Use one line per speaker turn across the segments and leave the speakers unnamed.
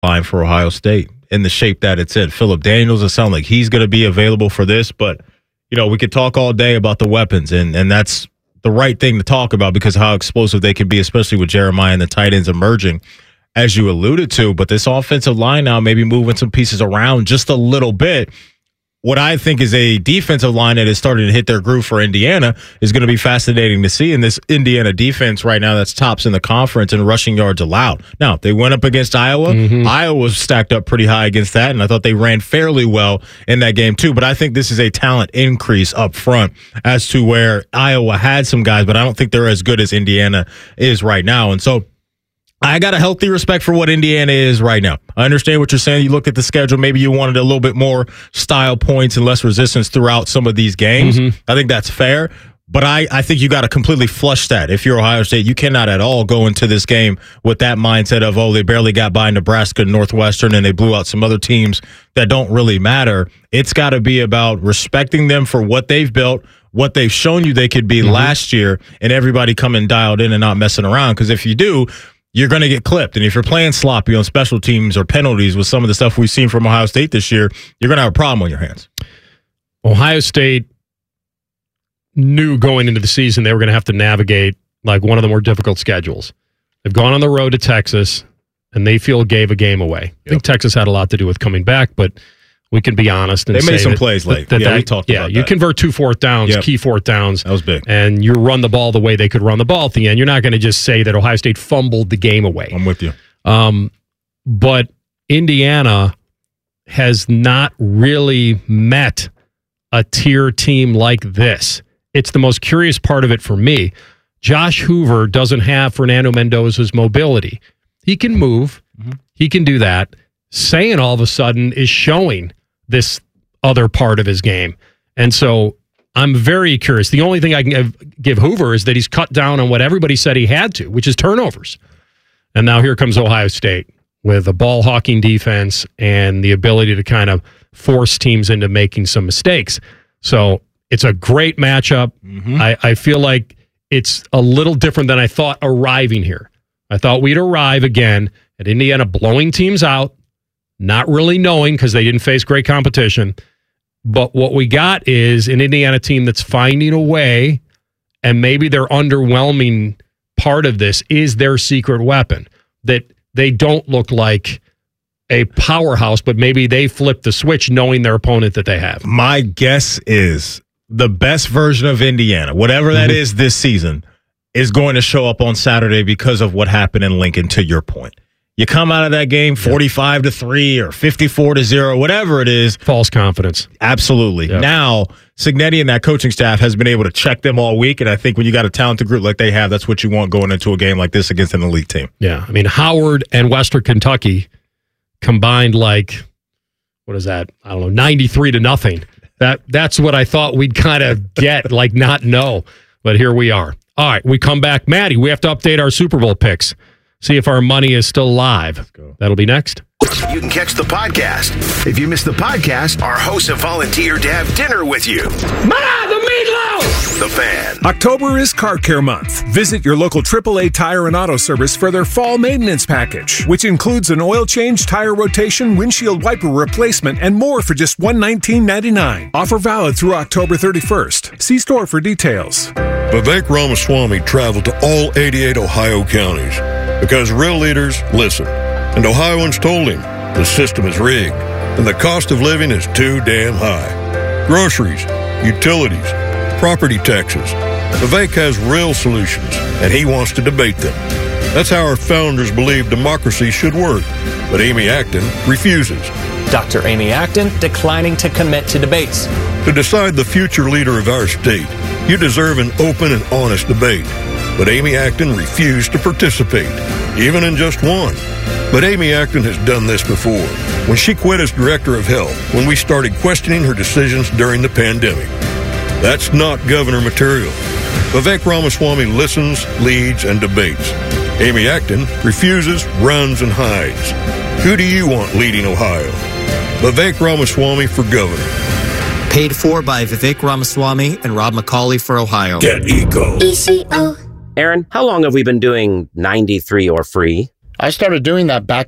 line for Ohio State in the shape that it's in. Phillip Daniels, it sounds like he's going to be available for this, but we could talk all day about the weapons, and that's the right thing to talk about because of how explosive they can be, especially with Jeremiah and the tight ends emerging, as you alluded to. But this offensive line now maybe moving some pieces around just a little bit. What I think is a defensive line that is starting to hit their groove for Indiana is going to be fascinating to see in this Indiana defense right now that's tops in the conference in rushing yards allowed. Now, they went up against Iowa. Iowa was stacked up pretty high against that, and I thought they ran fairly well in that game too. But I think this is a talent increase up front as to where Iowa had some guys, but I don't think they're as good as Indiana is right now. And so I got a healthy respect for what Indiana is right now. I understand what you're saying. You looked at the schedule. Maybe you wanted a little bit more style points and less resistance throughout some of these games. I think that's fair. But I think you got to completely flush that. If you're Ohio State, you cannot at all go into this game with that mindset of, they barely got by Nebraska and Northwestern and they blew out some other teams that don't really matter. It's got to be about respecting them for what they've built, what they've shown you they could be last year, and everybody coming dialed in and not messing around. Because if you do, you're going to get clipped. And if you're playing sloppy on special teams or penalties with some of the stuff we've seen from Ohio State this year, you're going to have a problem on your hands.
Ohio State knew going into the season they were going to have to navigate like one of the more difficult schedules. They've gone on the road to Texas, and they feel gave a game away. I think Texas had a lot to do with coming back, but we can be honest and
they
say
made some plays late. We talked about that.
You convert 2 4th downs, key 4th downs.
That was big.
And you run the ball the way they could run the ball at the end. You're not going to just say that Ohio State fumbled the game away.
I'm with you.
But Indiana has not really met a tier team like this. It's the most curious part of it for me. Josh Hoover doesn't have Fernando Mendoza's mobility. He can move. He can do that. Sayin all of a sudden is showing this other part of his game. And so I'm very curious. The only thing I can give Hoover is that he's cut down on what everybody said he had to, which is turnovers. And now here comes Ohio State with a ball-hawking defense and the ability to kind of force teams into making some mistakes. So it's a great matchup. I feel like it's a little different than I thought arriving here. I thought we'd arrive again at Indiana blowing teams out, not really knowing because they didn't face great competition. But what we got is an Indiana team that's finding a way, and maybe their underwhelming part of this is their secret weapon, that they don't look like a powerhouse, but maybe they flip the switch knowing their opponent that they have.
My guess is the best version of Indiana, whatever that is this season, is going to show up on Saturday because of what happened in Lincoln, to your point. You come out of that game 45-3 or 54-0, whatever it is.
False confidence.
Absolutely. Yep. Now, Cignetti and that coaching staff has been able to check them all week, and I think when you got a talented group like they have, that's what you want going into a game like this against an elite team.
Yeah, I mean, Howard and Western Kentucky combined like, what is that? I don't know, 93-0. That's what I thought we'd kind of get, like not know, but here we are. All right, we come back. Maddie, we have to update our Super Bowl picks. See if our money is still live. That'll be next.
You can catch the podcast. If you missed the podcast, our hosts have volunteered to have dinner with you.
Ma, the meatloaf!
The Fan.
October is Car Care Month. Visit your local AAA Tire and Auto Service for their fall maintenance package, which includes an oil change, tire rotation, windshield wiper replacement, and more for just $119.99. Offer valid through October 31st. See store for details.
Vivek Ramaswamy traveled to all 88 Ohio counties because real leaders listen. And Ohioans told him the system is rigged and the cost of living is too damn high. Groceries, utilities, property taxes. Vivek has real solutions, and he wants to debate them. That's how our founders believe democracy should work. But Amy Acton refuses.
Dr. Amy Acton declining to commit to debates.
To decide the future leader of our state, you deserve an open and honest debate. But Amy Acton refused to participate, even in just one. But Amy Acton has done this before, when she quit as director of health, when we started questioning her decisions during the pandemic. That's not governor material. Vivek Ramaswamy listens, leads, and debates. Amy Acton refuses, runs, and hides. Who do you want leading Ohio? Vivek Ramaswamy for governor.
Paid for by Vivek Ramaswamy and Rob McCauley for Ohio.
Get ECO.
ECO. Aaron, how long have we been doing 93 or free?
I started doing that back in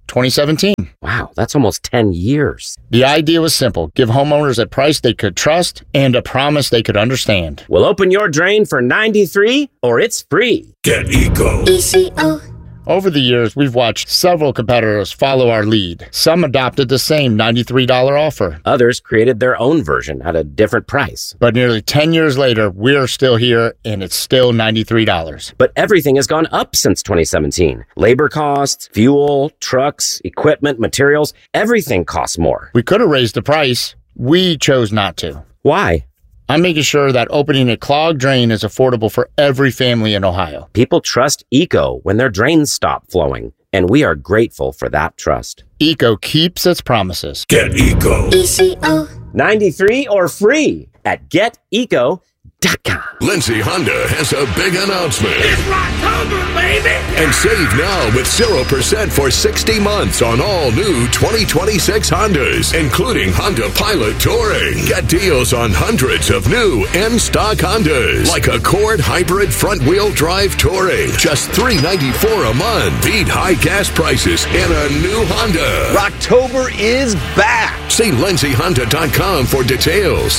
2017.
Wow, that's almost 10 years.
The idea was simple. Give homeowners a price they could trust and a promise they could understand.
We'll open your drain for $93 or it's free.
Get Eco.
ECO.
Over the years, we've watched several competitors follow our lead. Some adopted the same $93 offer.
Others created their own version at a different price.
But nearly 10 years later, we're still here, and it's still $93.
But everything has gone up since 2017. Labor costs, fuel, trucks, equipment, materials, everything costs more.
We could have raised the price. We chose not to.
Why?
I'm making sure that opening a clogged drain is affordable for every family in Ohio.
People trust Eco when their drains stop flowing, and we are grateful for that trust.
Eco keeps its promises.
Get Eco.
ECO.
93 or free at geteco.com.
Lindsay Honda has a big announcement.
It's Rocktober, baby!
And save now with 0% for 60 months on all new 2026 Hondas, including Honda Pilot Touring. Get deals on hundreds of new in-stock Hondas, like Accord Hybrid Front-Wheel Drive Touring. Just $394 a month. Beat high gas prices in a new Honda.
Rocktober is back.
See lindsayhonda.com for details.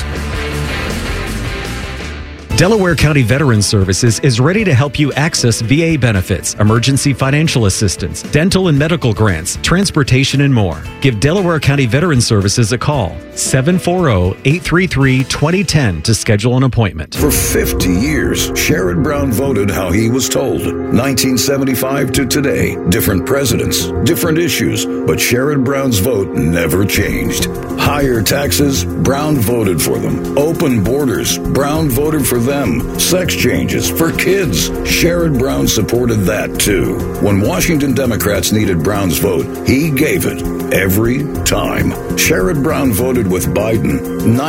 Delaware County Veterans Services is ready to help you access VA benefits, emergency financial assistance, dental and medical grants, transportation, and more. Give Delaware County Veterans Services a call, 740-833-2010 to schedule an appointment.
For 50 years, Sherrod Brown voted how he was told. 1975 to today, different presidents, different issues, but Sherrod Brown's vote never changed. Higher taxes, Brown voted for them. Open borders, Brown voted for them. Sex changes for kids, Sherrod Brown supported that too. When Washington Democrats needed Brown's vote, he gave it every time. Sherrod Brown voted with Biden,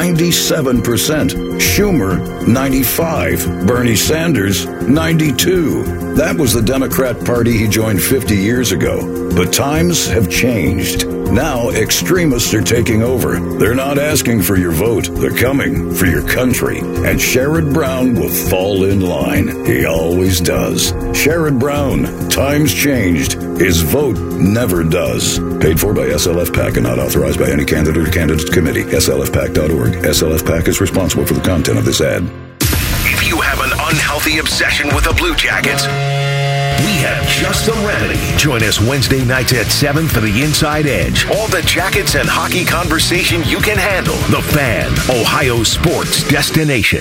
97%. Schumer, 95%. Bernie Sanders, 92%. That was the Democrat Party he joined 50 years ago. But times have changed. Now extremists are taking over. They're not asking for your vote. They're coming for your country. And Sherrod Brown will fall in line. He always does. Sherrod Brown, times changed. His vote never does. Paid for by SLF PAC and not authorized by any candidate or candidate committee. SLFPAC.org. SLF PAC is responsible for the content of this ad.
If you have an unhealthy obsession with the Blue Jackets, we have just the remedy. Join us Wednesday nights at 7 for the Inside Edge. All the Jackets and hockey conversation you can handle. The Fan, Ohio sports destination.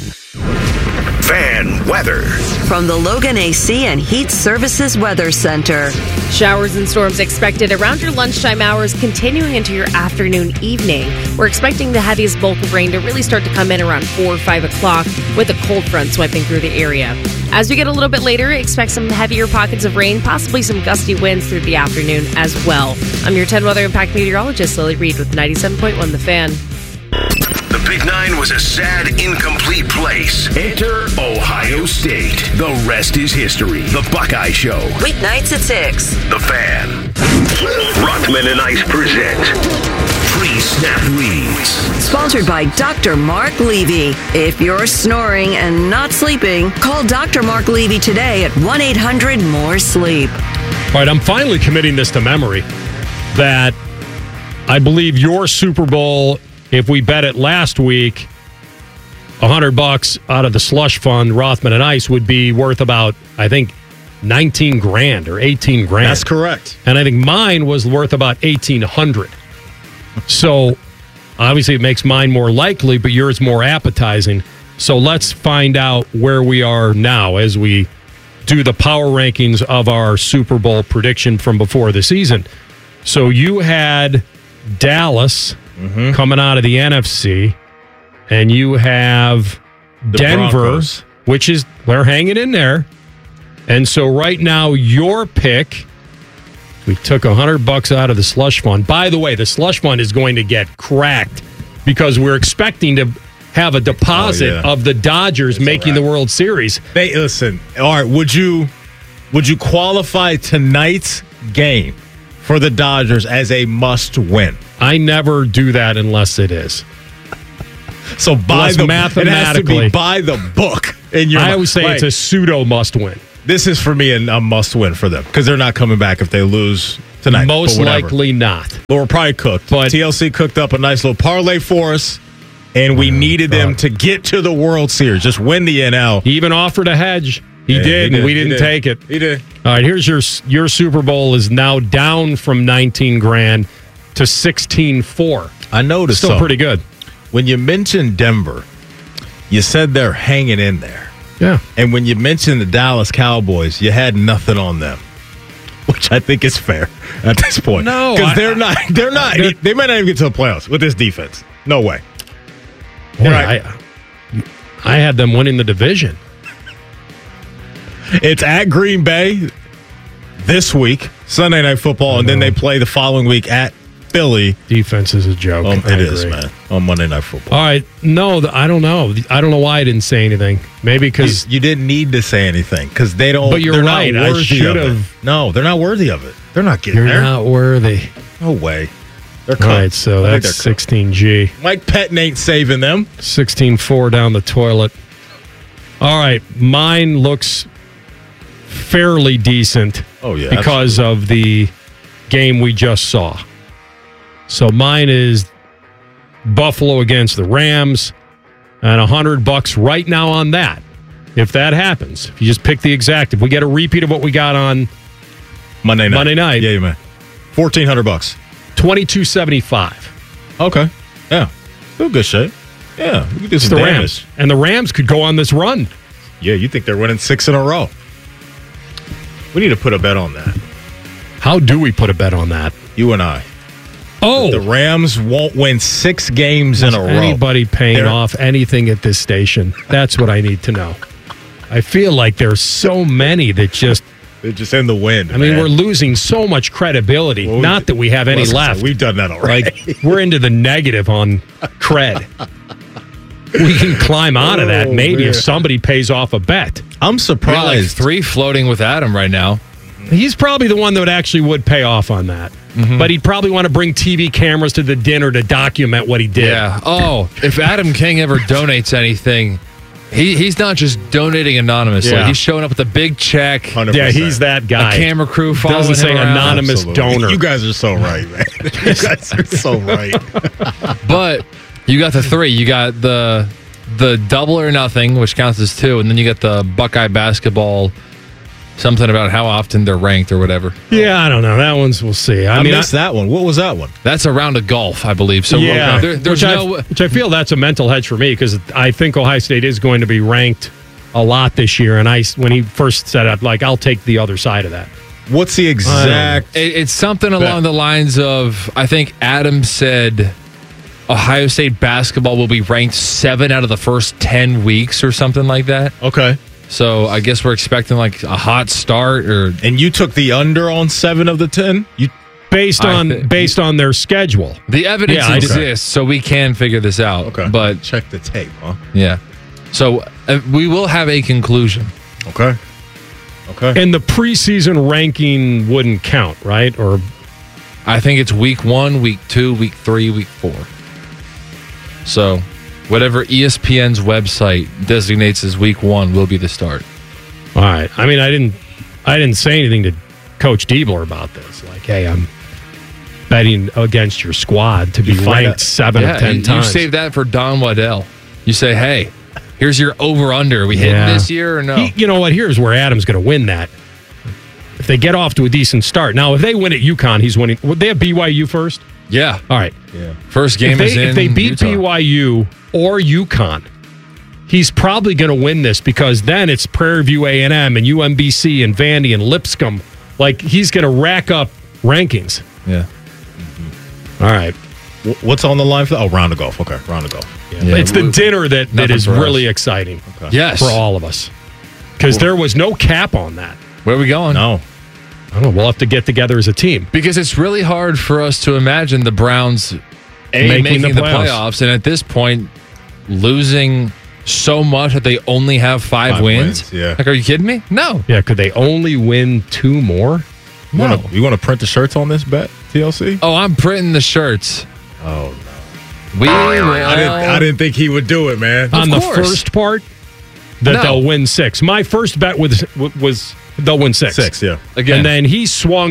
Fan weather.
From the Logan AC and Heat Services Weather Center.
Showers and storms expected around your lunchtime hours, continuing into your afternoon, evening. We're expecting the heaviest bulk of rain to really start to come in around 4 or 5 o'clock with a cold front swiping through the area. As we get a little bit later, expect some heavier pockets of rain, possibly some gusty winds through the afternoon as well. I'm your 10 Weather Impact meteorologist, Lily Reed, with 97.1 The Fan.
The Big Nine was a sad, incomplete place. Enter Ohio State. The rest is history. The Buckeye Show.
Weeknights at 6.
The Fan. Rockman and Ice present Pre-Snap Reads.
Sponsored by Dr. Mark Levy. If you're snoring and not sleeping, call Dr. Mark Levy today at 1-800-MORE-SLEEP.
All right, I'm finally committing this to memory that I believe your Super Bowl, if we bet it last week, $100 out of the slush fund, Rothman and Ice, would be worth about, I think, 19 grand or 18 grand.
That's correct.
And I think mine was worth about 1,800. So obviously it makes mine more likely, but yours more appetizing. So let's find out where we are now as we do the power rankings of our Super Bowl prediction from before the season. So you had Dallas coming out of the NFC, and you have
The
Denver,
Broncos,
which is, they're hanging in there. And so right now, your pick, we took $100 out of the slush fund. By the way, the slush fund is going to get cracked because we're expecting to have a deposit of the Dodgers making the World Series.
Hey, listen, all right, would you qualify tonight's game for the Dodgers as a must-win?
I never do that unless it is.
So it has to be by the book.
I always say it's a pseudo must-win.
This is, for me, a must-win for them because they're not coming back if they lose tonight.
Most
but whatever.
likely not.
Well, we're probably cooked.
But
TLC cooked up a nice little parlay for us, and we needed them to get to the World Series, just win the NL.
He even offered a hedge. He did, and we didn't take it.
He did.
All right, here's your Super Bowl is now down from 19 grand to 16.4.
I noticed
Still pretty good.
When you mentioned Denver, you said they're hanging in there.
Yeah.
And when you mentioned the Dallas Cowboys, you had nothing on them, which I think is fair at this point.
No,
because they might not even get to the playoffs with this defense. No way.
Boy, I had them winning the division.
It's at Green Bay this week, Sunday Night Football, and then they play the following week at Philly.
Defense is a joke.
It is, man. On Monday Night Football.
All right. No, I don't know. I don't know why I didn't say anything. Maybe because
you didn't need to say anything because they don't.
But you're right. I should have.
No, they're not worthy of it. They're not getting there.
You're not worthy.
No way. They're
all right. So that's 16G.
Mike Pettin ain't saving them.
16.4 down the toilet. All right. Mine looks fairly decent.
Oh, yeah.
Because of the game we just saw. So mine is Buffalo against the Rams and $100 right now on that. If that happens, if you just pick the exact, if we get a repeat of what we got on
Monday night. Yeah, man. $1,400.
$22.75.
Okay. Yeah. Still good shape. Yeah. We could do
It's
some
the
damage.
Rams. And the Rams could go on this run.
Yeah, you think they're winning 6 in a row. We need to put a bet on that.
How do we put a bet on that?
You and I.
Oh.
The Rams won't win 6 games in a row.
Anybody paying off anything at this station? That's what I need to know. I feel like there's so many that just...
They're just in the wind.
I mean, we're losing so much credibility.
Well,
Not that we have any left.
We've done that already.
Like, we're into the negative on cred. We can climb out of that maybe if somebody pays off a bet.
I'm surprised.
We got like 3 floating with Adam right now.
He's probably the one that actually would pay off on that. Mm-hmm. But he'd probably want to bring TV cameras to the dinner to document what he did.
Yeah. Oh, if Adam King ever donates anything, he's not just donating anonymously.
Yeah.
He's showing up with a big check.
100%.
Yeah, he's that guy.
A camera crew following
Doesn't say
him around.
anonymous donor.
You guys are so right, man. You guys are so right.
But you got the 3. You got the double or nothing, which counts as 2, and then you got the Buckeye basketball. Something about how often they're ranked or whatever.
Yeah, I don't know. That one's, we'll see.
I missed that one. What was that one?
That's a round of golf, I believe. So
yeah,
there's
which I feel that's a mental hedge for me because I think Ohio State is going to be ranked a lot this year. And when he first said it, like, I'll take the other side of that.
What's the exact?
It's something along the lines of, I think Adam said Ohio State basketball will be ranked 7 out of the first 10 weeks or something like that.
Okay.
So I guess we're expecting like a hot start,
and you took the under on 7 of the 10.
Based on their schedule.
The evidence exists, so we can figure this out.
Okay,
but
check the tape, huh?
Yeah. So we will have a conclusion.
Okay.
And the preseason ranking wouldn't count, right? Or
I think it's week 1, week 2, week 3, week 4. So whatever ESPN's website designates as week 1 will be the start.
All right. I mean, I didn't say anything to Coach Diebler about this. Like, hey, I'm betting against your squad to be ranked 7 of 10 times.
You save that for Don Waddell. You say, hey, here's your over-under. Are we hitting this year or no?
You know what? Here's where Adam's going to win that. If they get off to a decent start. Now, if they win at UConn, he's winning. Would they have BYU first?
Yeah.
All right.
Yeah.
First game is in
If they beat
Utah.
BYU or UConn, he's probably going to win this because then it's Prairie View A&M and UMBC and Vandy and Lipscomb. Like, he's going to rack up rankings.
Yeah.
Mm-hmm. All right.
What's on the line for that? Oh, round of golf. Okay, round of golf.
Yeah. It's the dinner that is really exciting
Yes.
for all of us. Because there was no cap on that.
Where are we going?
No.
I don't know. We'll have to get together as a team.
Because it's really hard for us to imagine the Browns making the playoffs. And at this point, losing so much that they only have 5 wins.
Yeah.
Like, are you kidding me? No.
Yeah, could they only win 2 more?
No.
You want to print the shirts on this bet, TLC?
Oh, I'm printing the shirts.
Oh, no.
We will.
I didn't think he would do it, man.
On the first part, that they'll win 6. My first bet was they'll win 6.
6, yeah.
Again.
And then he swung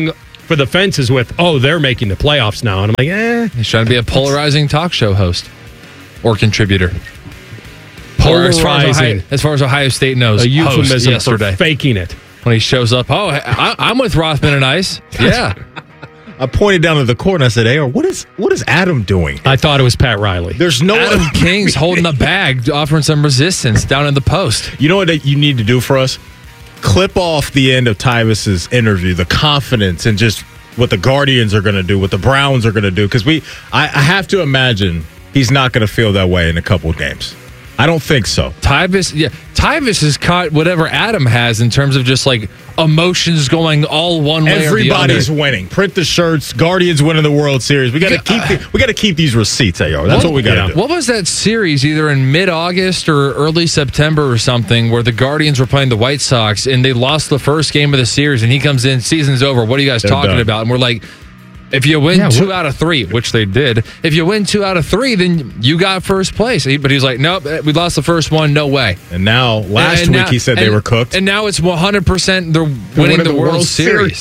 for the fences with, they're making the playoffs now. And I'm like,
He's trying to be a polarizing talk show host or contributor.
Polarizing.
As far as Ohio State knows,
a euphemism
yesterday.
for faking it.
When he shows up, I'm with Rothman and Ice. Yeah.
I pointed down to the court and I said, what is Adam doing?
I thought it was Pat Riley.
There's no
Adam King's holding the bag, offering some resistance down in the post.
You know what you need to do for us? Clip off the end of Tyvis's interview, the confidence and just what the Guardians are going to do, what the Browns are going to do. Because I have to imagine he's not going to feel that way in a couple of games. I don't think so.
Tyvis has caught whatever Adam has in terms of just like emotions going all one way or the other.
Everybody's winning. Print the shirts. Guardians winning the World Series. We got to keep these receipts, AR. That's what we got to do.
What was that series either in mid-August or early September or something where the Guardians were playing the White Sox and they lost the first game of the series and he comes in, season's over. What are you guys talking about? And we're like, if you win 2 out of 3, which they did, if you win 2 out of 3, then you got first place. But he's like, nope, we lost the first one, no way.
And now, last week he said they were cooked.
And now it's 100% they're winning the World Series.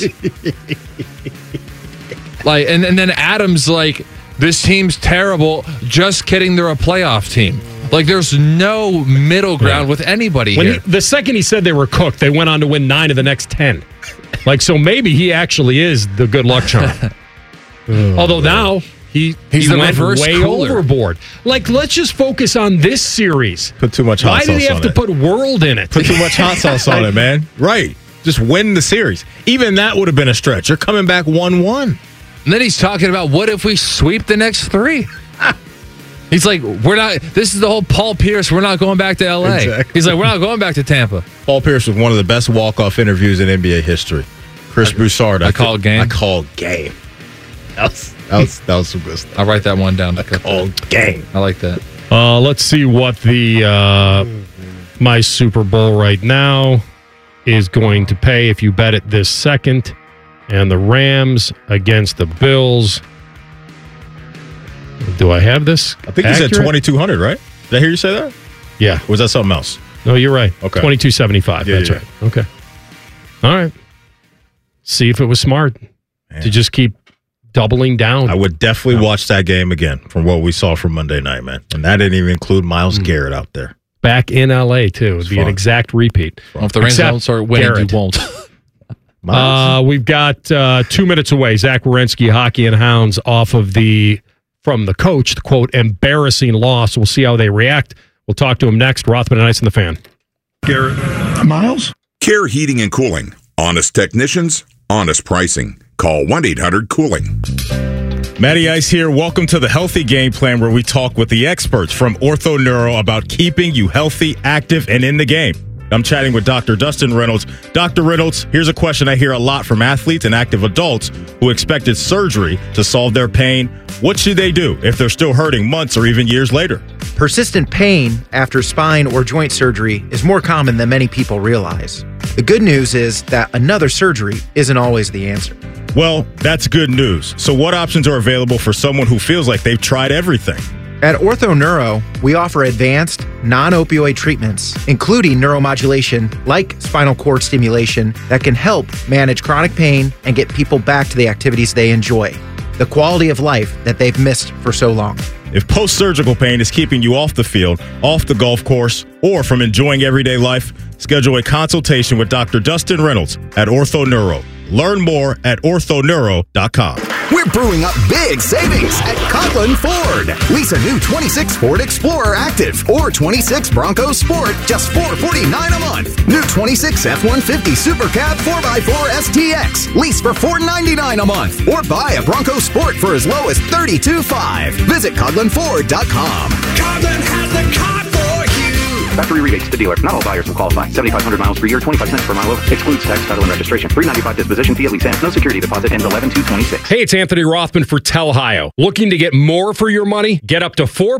And then Adam's like, this team's terrible. Just kidding, they're a playoff team. Like, there's no middle ground with anybody here.
The second he said they were cooked, they went on to win 9 of the next 10. So maybe he actually is the good luck charm. Although now he went way overboard. Let's just focus on this series.
Put too much hot sauce on it.
Why did he have to put world in it?
Put too much hot sauce on it, man. Right. Just win the series. Even that would have been a stretch. You're coming back 1-1.
And then he's talking about what if we sweep the next 3? He's like, this is the whole Paul Pierce, we're not going back to L.A.
Exactly.
He's like, we're not going back to Tampa.
Paul Pierce was one of the best walk-off interviews in NBA history. Chris Broussard.
I called game.
That was some good stuff.
I'll write that one down.
I called game.
I like that.
Let's see what the My Super Bowl right now is going to pay if you bet it this second. And the Rams against the Bills. Do I have this?
I think you said 2,200, right? Did I hear you say that?
Yeah.
Or was that something else?
No, you're right.
Okay.
22.75. That's right. Okay. All right. See if it was smart to just keep doubling down.
I would definitely watch that game again from what we saw from Monday night, man. And that didn't even include Myles Garrett out there.
Back in L.A., too. It would be an exact repeat.
Well, if the Rams don't start winning, Garrett. You won't.
We've got 2 minutes away. Zach Werenski, Hockey and Hounds, off of from the coach, the quote, embarrassing loss. We'll see how they react. We'll talk to him next. Rothman and Ice in the Fan.
Garrett. Miles? Care Heating and Cooling. Honest technicians, honest pricing. Call 1-800-COOLING.
Matty Ice here. Welcome to the Healthy Game Plan, where we talk with the experts from Ortho Neuro about keeping you healthy, active, and in the game. I'm chatting with Dr. Dustin Reynolds. Dr. Reynolds, here's a question I hear a lot from athletes and active adults who expected surgery to solve their pain. What should they do if they're still hurting months or even years later?
Persistent pain after spine or joint surgery is more common than many people realize. The good news is that another surgery isn't always the answer.
Well, that's good news. So what options are available for someone who feels like they've tried everything?
At Ortho Neuro, we offer advanced, non-opioid treatments, including neuromodulation like spinal cord stimulation that can help manage chronic pain and get people back to the activities they enjoy, the quality of life that they've missed for so long.
If post-surgical pain is keeping you off the field, off the golf course, or from enjoying everyday life, schedule a consultation with Dr. Dustin Reynolds at Ortho Neuro. Learn more at orthoneuro.com.
We're brewing up big savings at Coughlin Ford. Lease a new 26 Ford Explorer Active or 26 Bronco Sport, just $449 a month. New 26 F-150 Super Cab 4x4 STX. Lease for $499 a month. Or buy a Bronco Sport for as low as $32,500. Visit CoughlinFord.com.
Coughlin has the car for you.
Factory rebates to dealer. Not all buyers will qualify. 7,500 miles per year, 25 cents per mile over. Excludes tax, title, and registration. $395 disposition fee at lease ends. No security deposit ends 11/2/26.
Hey, it's Anthony Rothman for Telhio. Looking to get more for your money? Get up to 4%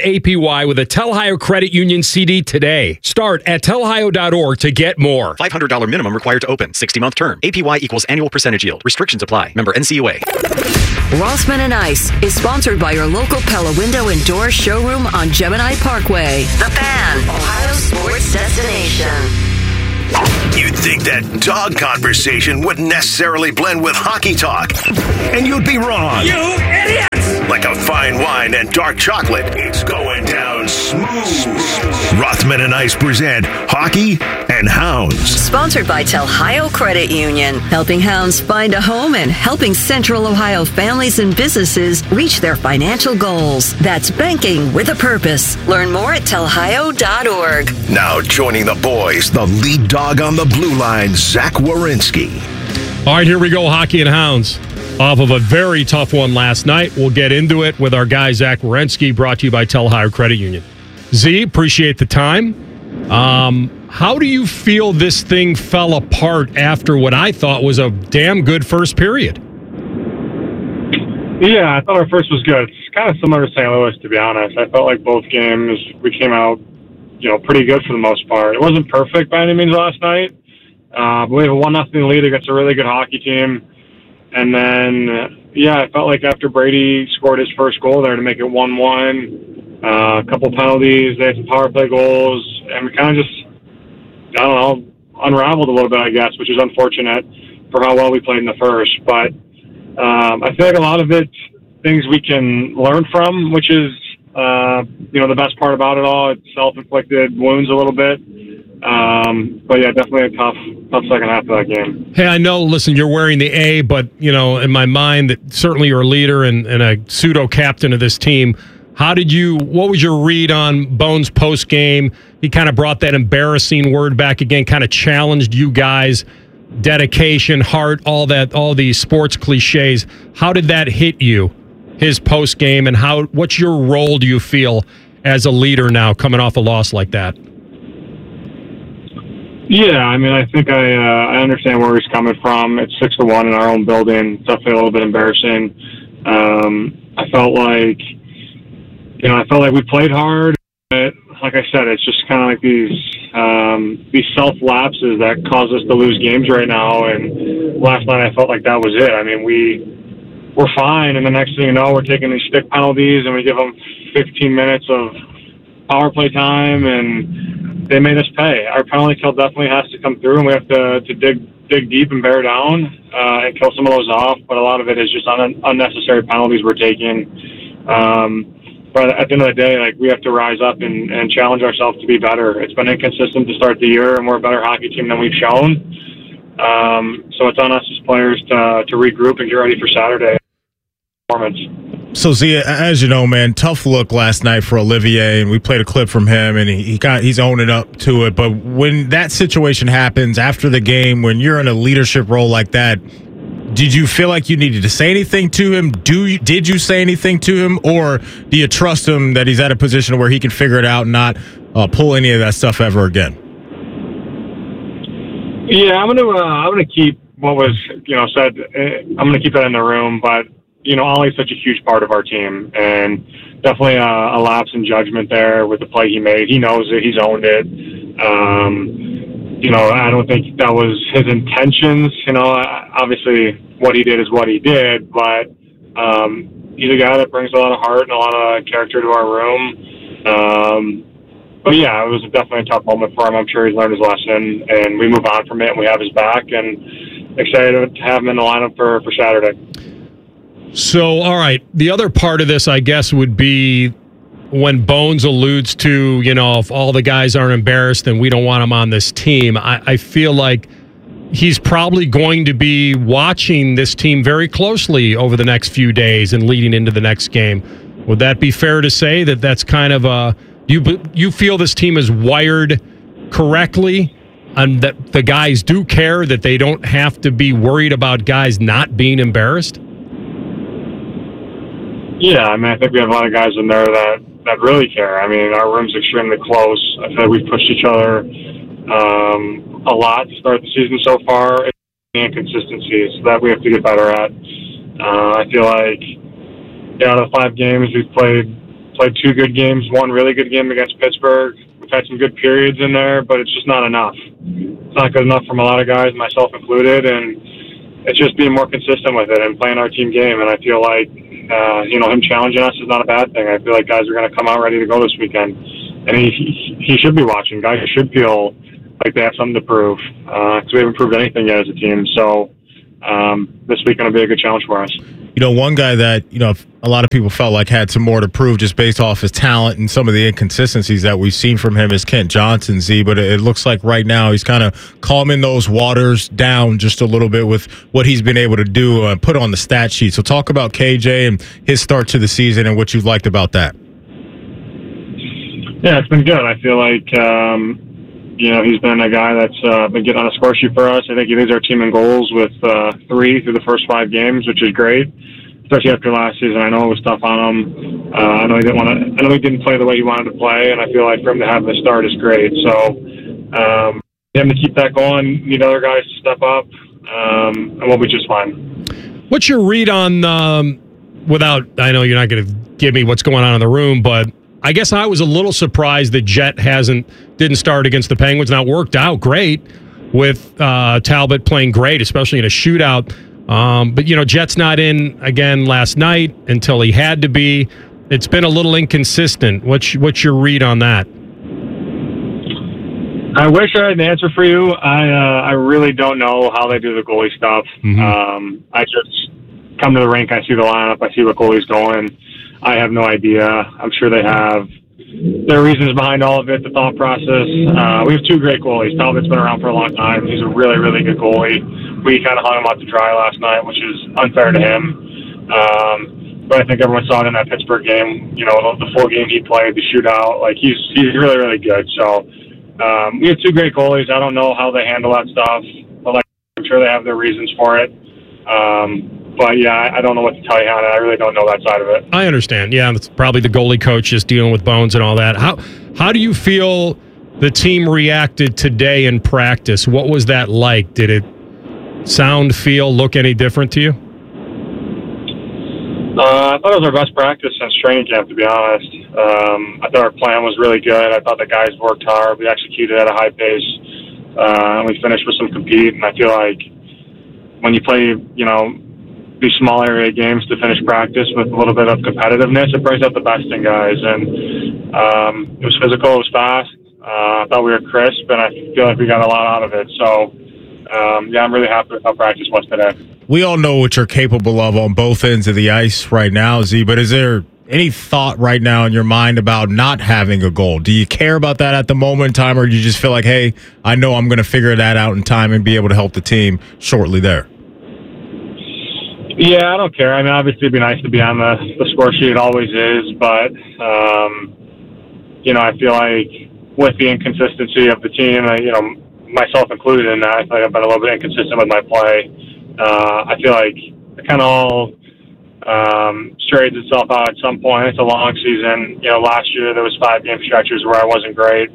APY with a Telhio Credit Union CD today. Start at telhio.org to get more.
$500 minimum required to open. 60-month term. APY equals annual percentage yield. Restrictions apply. Member NCUA.
Rothman and Ice is sponsored by your local Pella Window and Door showroom on Gemini Parkway. The Fan, Ohio sports destination.
You'd think that dog conversation wouldn't necessarily blend with hockey talk. And you'd be wrong.
You idiots!
Like a fine wine and dark chocolate, it's going down smooth. Rothman and Ice present Hockey and Hounds.
Sponsored by Telhio Credit Union, helping Hounds find a home and helping Central Ohio families and businesses reach their financial goals. That's banking with a purpose. Learn more at telhio.org.
Now joining the boys, the lead dog on the blue line, Zach Werenski.
All right, here we go, Hockey and Hounds. Off of a very tough one last night. We'll get into it with our guy, Zach Werenski, brought to you by Telhio Credit Union. Z, appreciate the time. How do you feel this thing fell apart after what I thought was a damn good first period?
Yeah, I thought our first was good. It's kind of similar to St. Louis, to be honest. I felt like both games we came out, pretty good for the most part. It wasn't perfect by any means last night. But we have a 1-0 lead against a really good hockey team. And then, I felt like after Brady scored his first goal there to make it 1-1, a couple penalties, they had some power play goals, and we kind of just, unraveled a little bit, I guess, which is unfortunate for how well we played in the first. But I feel like a lot of it, things we can learn from, which is, the best part about it all. It's self-inflicted wounds a little bit. But yeah, definitely a tough second half of that game.
Hey, I know, listen, you're wearing the A, but, in my mind, that certainly you're a leader and a pseudo-captain of this team. What was your read on Bones post-game? He kind of brought that embarrassing word back again, kind of challenged you guys, dedication, heart, all these sports cliches. How did that hit you, his post-game, and what's your role, do you feel, as a leader now coming off a loss like that?
Yeah, I think I understand where he's coming from. It's 6-1 in our own building. It's definitely a little bit embarrassing. I felt like we played hard. But like I said, it's just kind of like these self lapses that cause us to lose games right now. And last night I felt like that was it. We're fine, and the next thing you know, we're taking these stick penalties, and we give them 15 minutes of power play time, and they made us pay. Our penalty kill definitely has to come through, and we have to dig deep and bear down and kill some of those off. But a lot of it is just unnecessary penalties we're taking. But at the end of the day, we have to rise up and challenge ourselves to be better. It's been inconsistent to start the year, and we're a better hockey team than we've shown. So it's on us as players to regroup and get ready for Saturday performance.
So, Zia, as you know, man, tough look last night for Olivier, and we played a clip from him, and he's owning up to it. But when that situation happens after the game, when you're in a leadership role like that, did you feel like you needed to say anything to him? Did you say anything to him, or do you trust him that he's at a position where he can figure it out and not pull any of that stuff ever again?
Yeah, I'm gonna keep what was said. I'm gonna keep that in the room, but Ollie's such a huge part of our team, and definitely a lapse in judgment there with the play he made. He knows it. He's owned it. I don't think that was his intentions. Obviously what he did is what he did, but he's a guy that brings a lot of heart and a lot of character to our room. But yeah, it was definitely a tough moment for him. I'm sure he's learned his lesson, and we move on from it, and we have his back, and excited to have him in the lineup for Saturday.
So, all right, the other part of this, I guess, would be when Bones alludes to, if all the guys aren't embarrassed, then we don't want them on this team. I feel like he's probably going to be watching this team very closely over the next few days and leading into the next game. Would that be fair to say that that's kind of you feel this team is wired correctly and that the guys do care, that they don't have to be worried about guys not being embarrassed?
Yeah, I think we have a lot of guys in there that really care. Our room's extremely close. I feel like we've pushed each other a lot to start the season so far. It's inconsistencies that we have to get better at. I feel like out of the 5 games, we've played 2 good games, 1 really good game against Pittsburgh. We've had some good periods in there, but it's just not enough. It's not good enough from a lot of guys, myself included, and it's just being more consistent with it and playing our team game. And I feel like him challenging us is not a bad thing. I feel like guys are going to come out ready to go this weekend, and he should be watching. Guys should feel like they have something to prove, because we haven't proved anything yet as a team. So this week going to be a good challenge for us.
You know, one guy that, you know, a lot of people felt like had some more to prove just based off his talent and some of the inconsistencies that we've seen from him is Kent Johnson, Z. But it looks like right now he's kind of calming those waters down just a little bit with what he's been able to do and put on the stat sheet. So talk about KJ and his start to the season and what you've liked about that.
Yeah, it's been good. I feel like, you know, he's been a guy that's been getting on a score sheet for us. I think he leads our team in goals with 3 through the first 5 games, which is great, especially after last season. I know it was tough on him. I know he didn't play the way he wanted to play, and I feel like for him to have the start is great. So him to keep that going, need other guys to step up, and we'll be just fine.
What's your read on, without, I know you're not going to give me what's going on in the room, but I guess I was a little surprised that Jet didn't start against the Penguins. Now, it worked out great with Talbot playing great, especially in a shootout. But, you know, Jet's not in again last night until he had to be. It's been a little inconsistent. What's your read on that?
I wish I had an answer for you. I really don't know how they do the goalie stuff. Mm-hmm. I just come to the rink, I see the lineup, I see what goalie's going. I have no idea. I'm sure they have their reasons behind all of it, the thought process. We have 2 great goalies. Talbot's been around for a long time. He's a really, really good goalie. We kind of hung him out to dry last night, which is unfair to him. But I think everyone saw it in that Pittsburgh game. You know, the full game he played, the shootout. Like, he's really, really good. So we have 2 great goalies. I don't know how they handle that stuff, but like, I'm sure they have their reasons for it. But, yeah, I don't know what to tell you on it. I really don't know that side of it.
I understand. Yeah, it's probably the goalie coach just dealing with bones and all that. How do you feel the team reacted today in practice? What was that like? Did it sound, feel, look any different to you?
I thought it was our best practice since training camp, to be honest. I thought our plan was really good. I thought the guys worked hard. We executed at a high pace. And we finished with some compete. And I feel like when you play, you know, these small area games to finish practice with a little bit of competitiveness, it brings out the best in guys. And it was physical, it was fast. I thought we were crisp, and I feel like we got a lot out of it. So, yeah, I'm really happy with how practice was today.
We all know what you're capable of on both ends of the ice right now, Z, but is there any thought right now in your mind about not having a goal? Do you care about that at the moment in time, or do you just feel like, hey, I know I'm going to figure that out in time and be able to help the team shortly there?
Yeah, I don't care. I mean, obviously it'd be nice to be on the score sheet. It always is. But, you know, I feel like with the inconsistency of the team, you know, myself included in that, I feel like I've been a little bit inconsistent with my play. I feel like it kind of all straightens itself out at some point. It's a long season. You know, last year there was 5-game stretches where I wasn't great.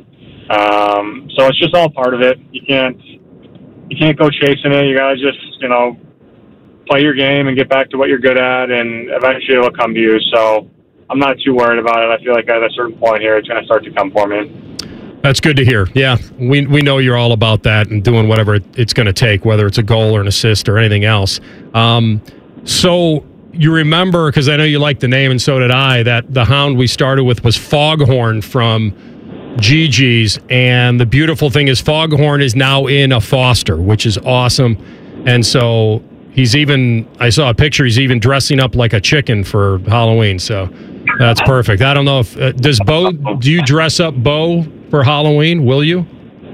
So it's just all part of it. You can't go chasing it. You got to just, you know, play your game and get back to what you're good at, and eventually it'll come to you. So I'm not too worried about it. I feel like at a certain point here, it's going to start to come for me.
That's good to hear. Yeah, we know you're all about that and doing whatever it's going to take, whether it's a goal or an assist or anything else. So you remember, because I know you like the name and so did I, that the hound we started with was Foghorn from Gigi's, and the beautiful thing is Foghorn is now in a foster, which is awesome. And so I saw a picture, he's even dressing up like a chicken for Halloween, so that's perfect. I don't know if, do you dress up Bo for Halloween? Will you?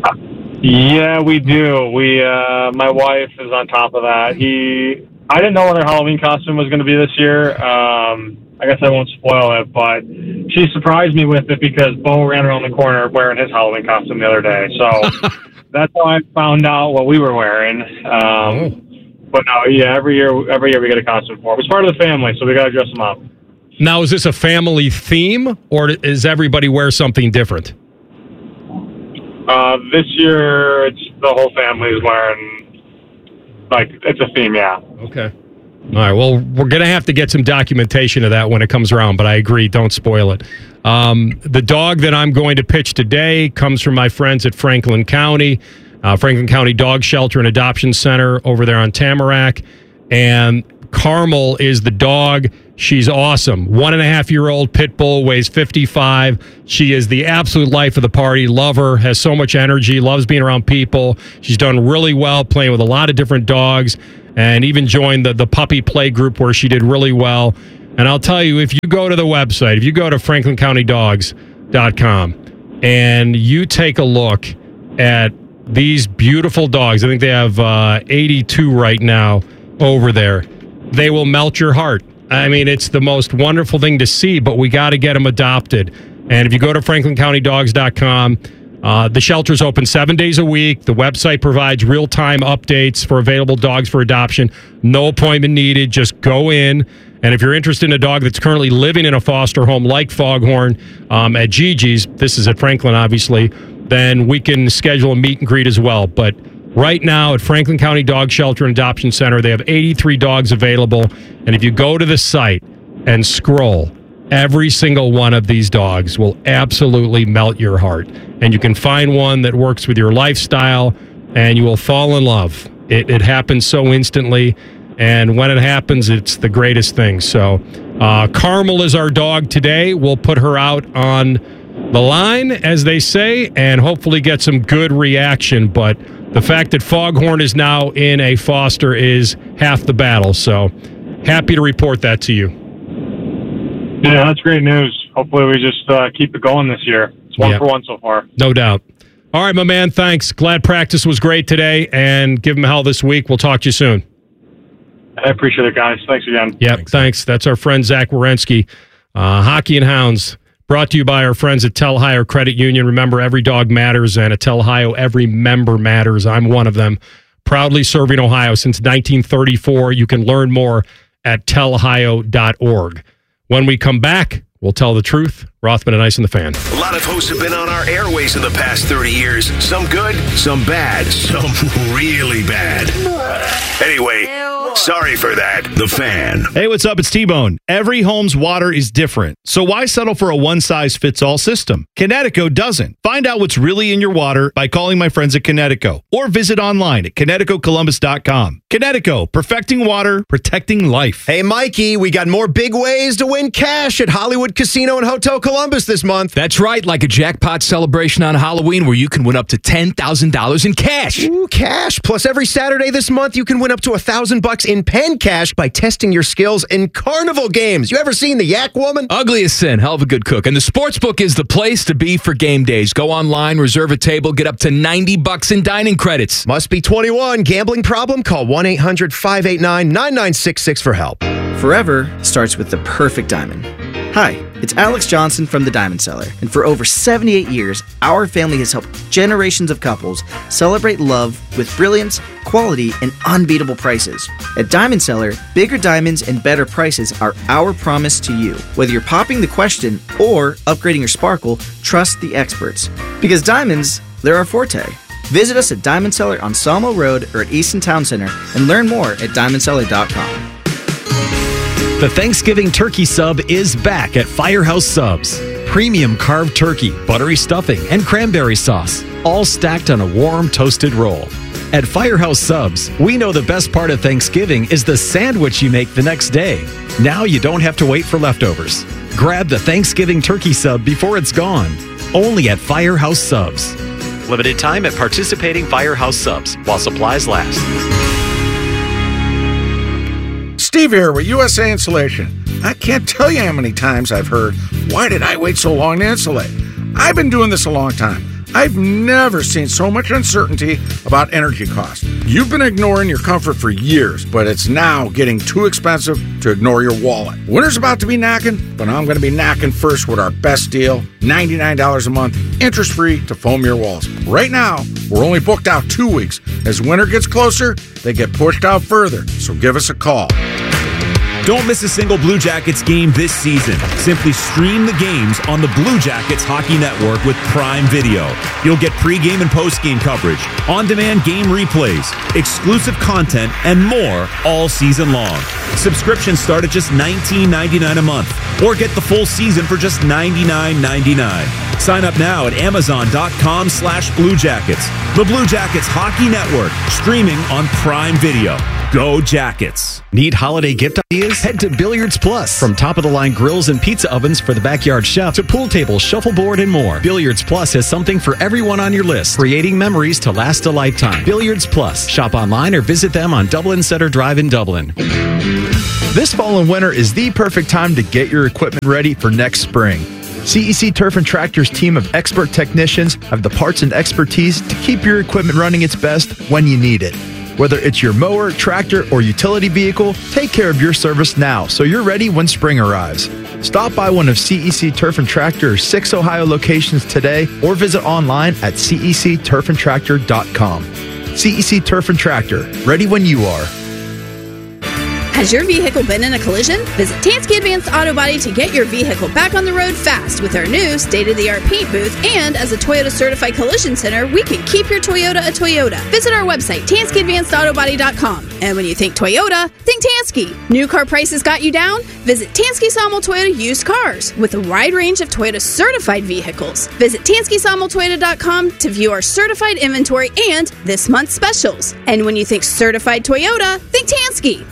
Yeah, we do. My wife is on top of that. I didn't know what her Halloween costume was going to be this year. I guess I won't spoil it, but she surprised me with it because Bo ran around the corner wearing his Halloween costume the other day. So that's how I found out what we were wearing. But no, yeah, every year we get a costume for him. It's part of the family, so we got to dress them up.
Now, is this a family theme, or does everybody wear something different?
This year, it's the whole family is wearing, like, it's a theme, yeah.
Okay. All right, well, we're going to have to get some documentation of that when it comes around, but I agree, don't spoil it. The dog that I'm going to pitch today comes from my friends at Franklin County Dog Shelter and Adoption Center over there on Tamarack. And Carmel is the dog. She's awesome. 1.5-year-old pit bull, weighs 55. She is the absolute life of the party. Love her, has so much energy, loves being around people. She's done really well playing with a lot of different dogs and even joined the puppy play group where she did really well. And I'll tell you, if you go to the website, if you go to franklincountydogs.com and you take a look at these beautiful dogs, I think they have 82 right now over there, they will melt your heart. I mean, it's the most wonderful thing to see, but we got to get them adopted. And if you go to franklincountydogs.com, the shelter's open 7 days a week. The website provides real-time updates for available dogs for adoption. No appointment needed. Just go in. And if you're interested in a dog that's currently living in a foster home like Foghorn at Gigi's, this is at Franklin, obviously, then we can schedule a meet and greet as well. But right now at Franklin County Dog Shelter and Adoption Center, they have 83 dogs available. And if you go to the site and scroll, every single one of these dogs will absolutely melt your heart. And you can find one that works with your lifestyle, and you will fall in love. It happens so instantly. And when it happens, it's the greatest thing. So Carmel is our dog today. We'll put her out on the line, as they say, and hopefully get some good reaction. But the fact that Foghorn is now in a foster is half the battle. So happy to report that to you.
Yeah, that's great news. Hopefully we just keep it going this year. It's one for one so far.
No doubt. All right, my man, thanks. Glad practice was great today, and give him hell this week. We'll talk to you soon.
I appreciate it, guys. Thanks again.
Yep, thanks. That's our friend Zach Wierenski. Hockey and Hounds, brought to you by our friends at Tel-Ohio Credit Union. Remember, every dog matters, and at Tel-Ohio, every member matters. I'm one of them. Proudly serving Ohio since 1934. You can learn more at telohio.org. When we come back, we'll tell the truth. Rothman and Ice and the Fan.
A lot of hosts have been on our airways in the past 30 years. Some good, some bad, some really bad. Anyway, sorry for that. The Fan.
Hey, what's up? It's T-Bone. Every home's water is different, so why settle for a one-size-fits-all system? Kinetico doesn't. Find out what's really in your water by calling my friends at Kinetico or visit online at KineticoColumbus.com. Kinetico, perfecting water, protecting life.
Hey, Mikey, we got more big ways to win cash at Hollywood Casino and Hotel Columbus this month.
That's right, like a jackpot celebration on Halloween where you can win up to $10,000 in cash.
Ooh, cash. Plus, every Saturday this month, you can win up to $1,000 in pen cash by testing your skills in carnival games. You ever seen the Yak Woman?
Ugly as sin, hell of a good cook. And the Sportsbook is the place to be for game days. Go online, reserve a table, get up to $90 in dining credits.
Must be 21. Gambling problem? Call 1-800-589-9966 for help.
Forever starts with the perfect diamond. Hi, it's Alex Johnson from The Diamond Seller, and for over 78 years, our family has helped generations of couples celebrate love with brilliance, quality, and unbeatable prices. At Diamond Seller, bigger diamonds and better prices are our promise to you. Whether you're popping the question or upgrading your sparkle, trust the experts. Because diamonds, they're our forte. Visit us at Diamond Seller on Sawmill Road or at Easton Town Center and learn more at diamondseller.com.
The Thanksgiving turkey sub is back at Firehouse Subs. Premium carved turkey, buttery stuffing, and cranberry sauce, all stacked on a warm, toasted roll. At Firehouse Subs, we know the best part of Thanksgiving is the sandwich you make the next day. Now you don't have to wait for leftovers. Grab the Thanksgiving turkey sub before it's gone. Only at Firehouse Subs.
Limited time at participating Firehouse Subs while supplies last.
Steve here with USA Insulation. I can't tell you how many times I've heard, why did I wait so long to insulate? I've been doing this a long time. I've never seen so much uncertainty about energy costs. You've been ignoring your comfort for years, but it's now getting too expensive to ignore your wallet. Winter's about to be knocking, but I'm going to be knocking first with our best deal, $99 a month, interest-free to foam your walls. Right now, we're only booked out 2 weeks. As winter gets closer, they get pushed out further, so give us a call.
Don't miss a single Blue Jackets game this season. Simply stream the games on the Blue Jackets Hockey Network with Prime Video. You'll get pregame and postgame coverage, on-demand game replays, exclusive content, and more all season long. Subscriptions start at just $19.99 a month, or get the full season for just $99.99. Sign up now at Amazon.com/Blue Jackets. The Blue Jackets Hockey Network, streaming on Prime Video. Go Jackets.
Need holiday gift ideas? Head to Billiards Plus. From top-of-the-line grills and pizza ovens for the backyard chef to pool tables, shuffleboard, and more. Billiards Plus has something for everyone on your list, creating memories to last a lifetime. Billiards Plus. Shop online or visit them on Dublin Center Drive in Dublin.
This fall and winter is the perfect time to get your equipment ready for next spring. CEC Turf and Tractor's team of expert technicians have the parts and expertise to keep your equipment running its best when you need it. Whether it's your mower, tractor, or utility vehicle, take care of your service now so you're ready when spring arrives. Stop by one of CEC Turf and Tractor's 6 Ohio locations today or visit online at cecturfandtractor.com. CEC Turf and Tractor, ready when you are.
Has your vehicle been in a collision? Visit Tansky Advanced Auto Body to get your vehicle back on the road fast with our new state-of-the-art paint booth. And as a Toyota Certified Collision Center, we can keep your Toyota a Toyota. Visit our website, TanskyAdvancedAutobody.com. And when you think Toyota, think Tansky. New car prices got you down? Visit Tansky Sawmill Toyota Used Cars with a wide range of Toyota certified vehicles. Visit TanskySawmillToyota.com to view our certified inventory and this month's specials. And when you think certified Toyota, think Tansky.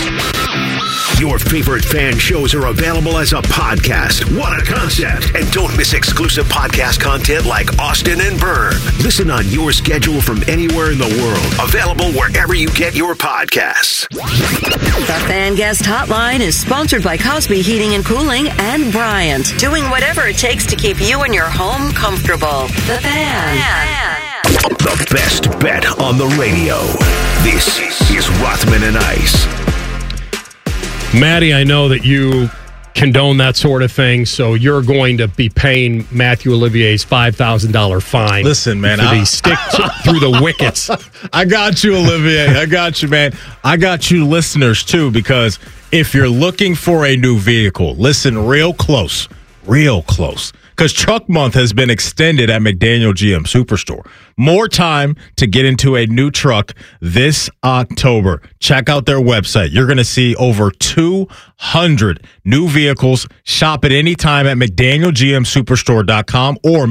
Your favorite fan shows are available as a podcast. What a concept. And don't miss exclusive podcast content like Austin and Byrne. Listen on your schedule from anywhere in the world. Available wherever you get your podcasts.
The Fan Guest Hotline is sponsored by Cosby Heating and Cooling and Bryant, doing whatever it takes to keep you and your home comfortable. The Fan.
The best bet on the radio. This is Rothman and Ice.
Maddie, I know that you condone that sort of thing, so you're going to be paying Matthew Olivier's $5,000 fine.
Listen, man,
for the stick through the wickets.
I got you, Olivier. I got you, man. I got you, listeners, too, because if you're looking for a new vehicle, listen real close, because Truck Month has been extended at McDaniel GM Superstore. More time to get into a new truck this October. Check out their website. You're going to see over 200 new vehicles. Shop at any time at McDanielGMSuperstore.com or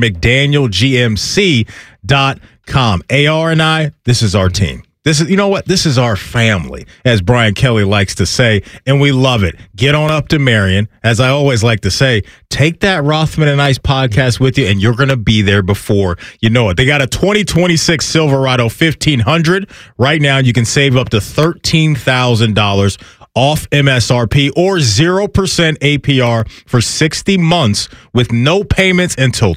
McDanielGMC.com. AR and I, this is our team. This is, you know what? This is our family, as Brian Kelly likes to say, and we love it. Get on up to Marion. As I always like to say, take that Rothman and Ice podcast with you, and you're going to be there before you know it. They got a 2026 Silverado 1500 right now. You can save up to $13,000 off MSRP or 0% APR for 60 months with no payments until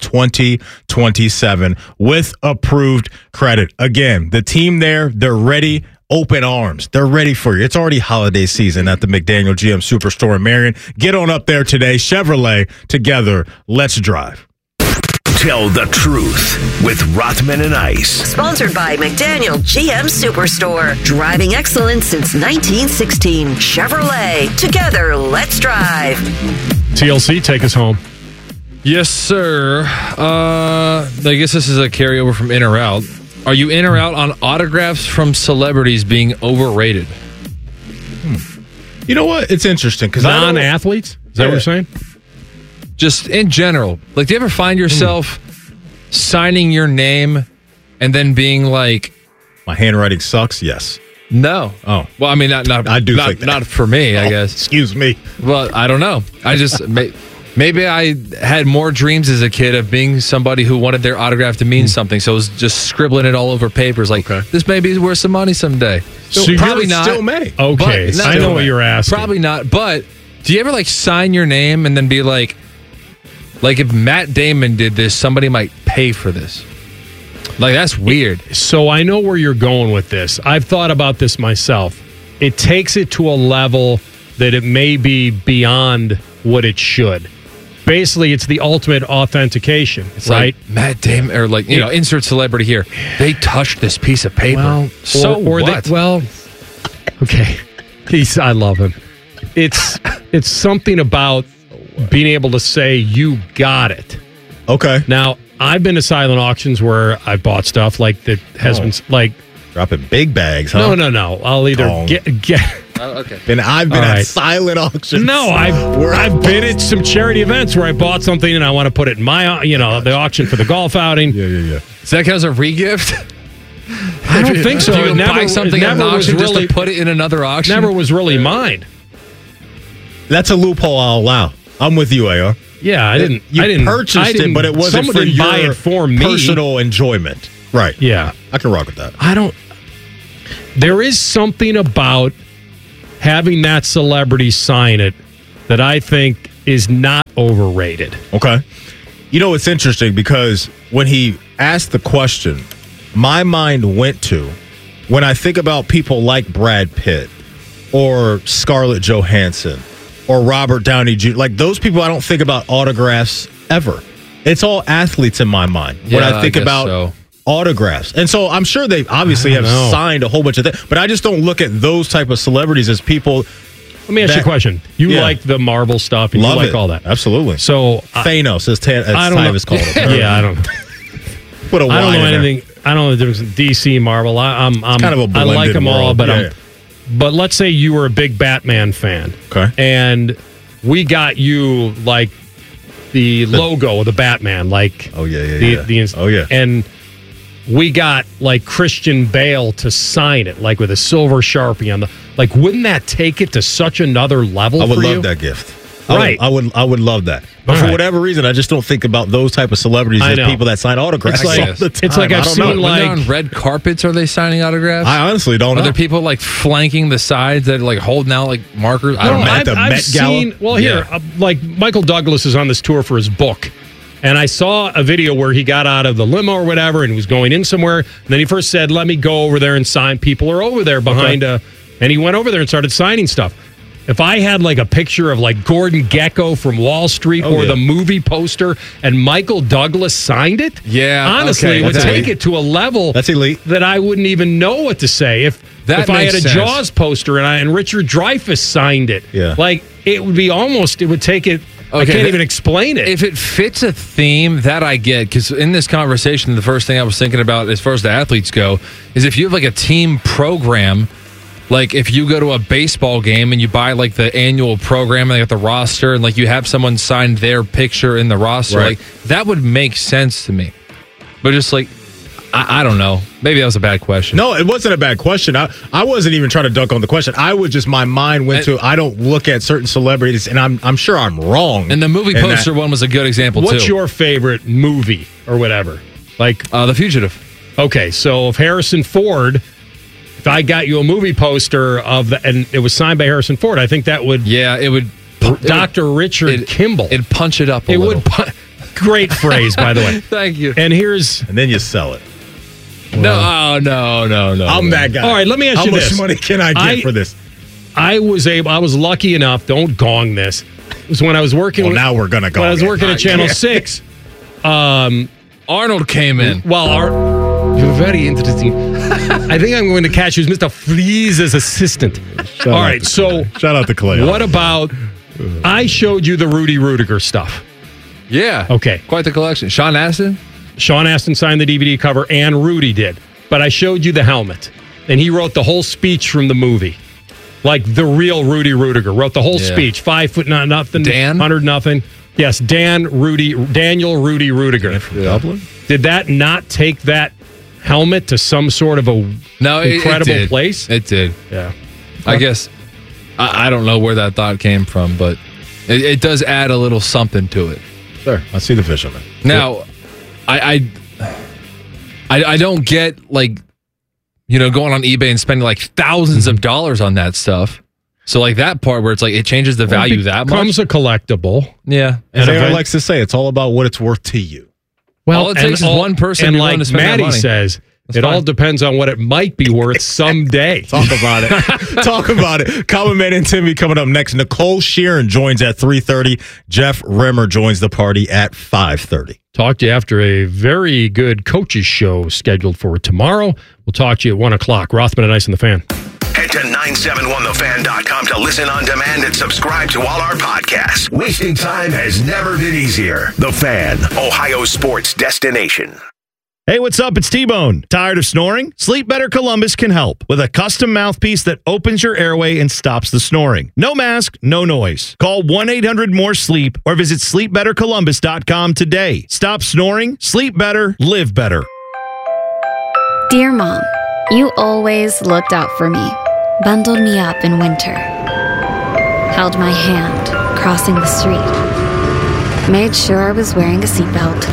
2027 with approved credit. Again, the team there, they're ready. Open arms. They're ready for you. It's already holiday season at the McDaniel GM Superstore in Marion. Get on up there today. Chevrolet, together, let's drive.
Tell the truth with Rothman and Ice.
Sponsored by McDaniel GM Superstore. Driving excellence since 1916. Chevrolet. Together, let's drive.
TLC, take us home.
Yes, sir. I guess this is a carryover from In or Out. Are you in or out on autographs from celebrities being overrated?
You know what? It's interesting because
non-athletes. Is that what you're saying?
Just in general. Like, do you ever find yourself signing your name and then being like,
my handwriting sucks? Yes.
No.
Oh.
Well, I mean, not
I do think that.
Not for me, I guess.
Excuse me.
Well, I don't know. I just maybe I had more dreams as a kid of being somebody who wanted their autograph to mean something. So I was just scribbling it all over papers like, this may be worth some money someday.
So
probably not.
Still may.
Okay.
But,
I know what you're asking.
Probably not. But do you ever like sign your name and then be like if Matt Damon did this, somebody might pay for this? Like, that's weird.
So I know where you're going with this. I've thought about this myself. It takes it to a level that it may be beyond what it should. Basically, it's the ultimate authentication,
it's
right?
Like Matt Damon, or like, insert celebrity here. They touched this piece of paper.
Well, okay. I love him. It's something about being able to say you got it.
Okay.
Now, I've been to silent auctions where I bought stuff like that has been like
dropping big bags, huh?
No. I'll either get
okay.
And I've been at silent auctions.
No, I've been at some charity events where I bought something and I want to put it in my the auction for the golf outing.
Yeah.
Does that count as a re-gift?
I don't think so.
Do you
It never-
buy something
it
at an
never was
auction just
really-
to put it in another auction?
Never was really mine.
That's a loophole I'll allow. I'm with you, AR.
Yeah, I didn't.
You
I didn't
purchased it, but it wasn't
someone
for
didn't
your
buy it for me.
personal enjoyment. Right.
Yeah,
I can rock with that.
I don't. There is something about having that celebrity sign it that I think is not overrated.
Okay. You know, it's interesting because when he asked the question, my mind went to when I think about people like Brad Pitt or Scarlett Johansson or Robert Downey Jr., like those people, I don't think about autographs ever. It's all athletes in my mind when
Yeah,
I think
I guess
about
so.
autographs. And so I'm sure they obviously have signed a whole bunch of things, but I just don't look at those type of celebrities as people.
Let me ask you a question. You like the Marvel stuff and
Love
you like
it.
all that.
Absolutely.
So
Thanos, as
I don't know.
Tyvus called him.
Yeah, I don't.
Put a
I don't
Y
know
in there.
anything. I don't know the difference in DC, Marvel. I'm
kind of a
I like
blended
them all,
world.
but
Yeah.
but let's say you were a big Batman fan,
okay,
and we got you like the logo of the Batman, like
oh yeah,
and we got like Christian Bale to sign it, like with a silver Sharpie on the. Like, wouldn't that take it to such another level?
I would
for
love
you?
that gift.
Right.
I would love that. But
All
for
right.
whatever reason, I just don't think about those type of celebrities
I
as
know.
people that sign autographs.
It's like-
all the
it's like
time.
I've
I don't
seen,
know.
When they're on red carpets, are they signing autographs?
I honestly don't
Are
know.
there people like flanking the sides that are like holding out like markers? I don't know.
I've seen. Well, here, like Michael Douglas is on this tour for his book, and I saw a video where he got out of the limo or whatever, and he was going in somewhere. And then he first said, "Let me go over there and sign." People are over there behind and he went over there and started signing stuff. If I had like a picture of like Gordon Gekko from Wall Street or the movie poster and Michael Douglas signed it, honestly,
okay,
it would
that's
take
elite.
it to a level
that's elite
that I wouldn't even know what to say. If
That
I had
makes
a
sense.
Jaws poster and Richard Dreyfuss signed it, like it would be almost. It would take it. I can't even explain it.
If it fits a theme, that I get. Because in this conversation, the first thing I was thinking about as far as the athletes go is if you have like a team program, like if you go to a baseball game and you buy like the annual program and they got the roster and like you have someone sign their picture in the roster,
Right.
like that would make sense to me. But just like, I don't know. Maybe that was a bad question.
No, it wasn't a bad question. I wasn't even trying to dunk on the question. I was just, my mind went to, I don't look at certain celebrities, and I'm sure I'm wrong.
And the movie
in
poster
that.
one was a good example
What's
too.
your favorite movie or whatever? Like
The Fugitive.
Okay, so if Harrison Ford, if I got you a movie poster of the, and it was signed by Harrison Ford, I think that would.
Yeah, it would.
Dr. Richard Kimball.
It'd punch it up a
It
little.
would. Great phrase, by the way.
Thank you.
And here's.
And then you sell it.
No.
I'm that guy.
All right, let me ask
How
you
much
this.
money can I get for this?
I was lucky enough. Don't gong this. It was when I was working.
Well, now we're gonna gong
When I was
it.
working at Channel 6.
Arnold came in.
Well, you're very interesting. I think I'm going to catch you as Mr. Freeze's assistant. All right, so
shout out to Clay.
What about? I showed you the Rudy Rudiger stuff.
Yeah.
Okay.
Quite the collection. Sean Astin?
Sean Astin signed the DVD cover, and Rudy did. But I showed you the helmet, and he wrote the whole speech from the movie. Like the real Rudy Rudiger wrote the whole
Yeah.
speech. 5 foot nothing.
Dan?
100 nothing. Yes, Daniel Rudy Rudiger.
Dublin?
Did that not take that helmet to some sort of a incredible
it did.
place?
It did.
Yeah.
I guess I don't know where that thought came from, but it does add a little something to it.
Sure. I see the fisherman.
Now, I don't get like, going on eBay and spending like thousands of dollars on that stuff. So like that part where it's like it changes the value that much.
Becomes a collectible.
Yeah.
As
And
Aaron
event-
likes to say, it's all about what it's worth to you.
All it takes is one person
and
to be willing
like
to spend that
Maddie
money.
says,
That's
it all
fine.
depends on what it might be worth someday.
Talk about it. Talk about it. Common Man and Timmy coming up next. Nicole Sheeran joins at 3:30. Jeff Rimmer joins the party at 5:30.
Talk to you after a very good coaches show scheduled for tomorrow. We'll talk to you at 1 o'clock. Rothman and Ice and the Fan.
Head to 971thefan.com to listen on demand and subscribe to all our podcasts. Wasting time has never been easier. The Fan, Ohio sports destination.
Hey, what's up? It's T-Bone. Tired of snoring? Sleep Better Columbus can help with a custom mouthpiece that opens your airway and stops the snoring. No mask, no noise. Call 1-800-MORE-SLEEP or visit sleepbettercolumbus.com today. Stop snoring, sleep better, live better.
Dear Mom, You always looked out for me, bundled me up in winter, held my hand crossing the street, made sure I was wearing a seatbelt,